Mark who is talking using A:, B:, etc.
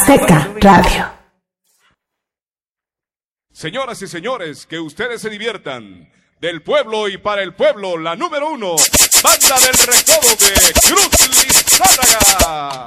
A: Azteca Radio.
B: Señoras y señores, que ustedes se diviertan. Del pueblo y para el pueblo, la número 1, Banda del Recodo de Cruz Lizárraga.